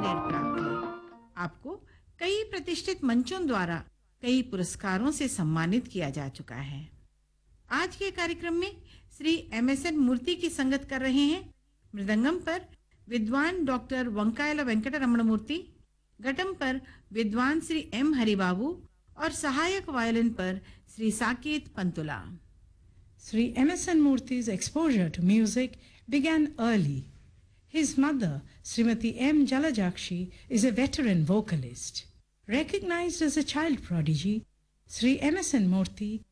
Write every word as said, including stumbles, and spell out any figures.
Grade प्राप्त है। आपको कई प्रतिष्ठित मंचों द्वारा कई पुरस्कारों से सम्मानित किया जा चुका है। आज के कार्यक्रम में श्री एम एस एन मूर्ति की संगत कर रहे हैं मृदंगम पर विद्वान डॉक्टर वंकायला वेंकट रमण मूर्ति, घटम पर विद्वान श्री एम हरिबाबू और सहायक वायलिन पर Shri Saket Pantula. Sri M S N Murthy's exposure to music began early. His mother, Srimati M. Jalajakshi, is a veteran vocalist. Recognized as a child prodigy, Sri M S N Murthy